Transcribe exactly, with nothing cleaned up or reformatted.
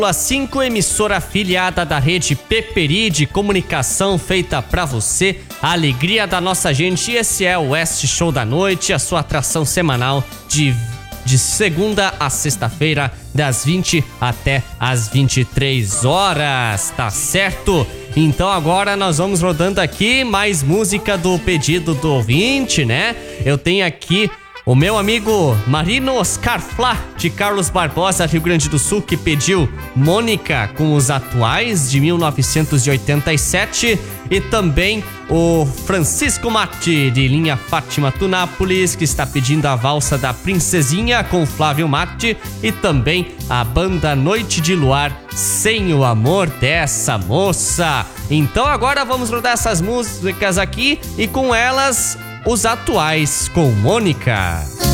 cinco, emissora afiliada da rede Peperi de comunicação feita pra você, a alegria da nossa gente. E esse é o West Show da Noite, a sua atração semanal de, de segunda a sexta-feira, das vinte até as vinte e três horas, tá certo? Então agora nós vamos rodando aqui mais música do pedido do ouvinte, né? Eu tenho aqui o meu amigo Marino Oscar Flá, de Carlos Barbosa, Rio Grande do Sul, que pediu Mônica com os Atuais, de mil novecentos e oitenta e sete. E também o Francisco Matti, de linha Fátima Tunápolis, que está pedindo a valsa da Princesinha com Flávio Matti. E também a banda Noite de Luar, Sem o Amor dessa Moça. Então agora vamos rodar essas músicas aqui e com elas... Os Atuais com Mônica.